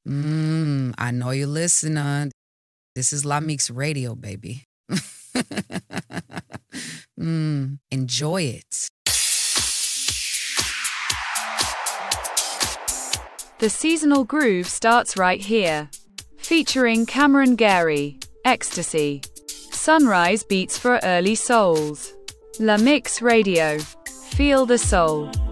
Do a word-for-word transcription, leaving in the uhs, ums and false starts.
Mmm, I know you're listening. This is La Mix Radio, baby. Mmm, enjoy it. The seasonal groove starts right here. Featuring Cameron Gary, Ecstasy. Sunrise beats for early souls. La Mix Radio. Feel the soul.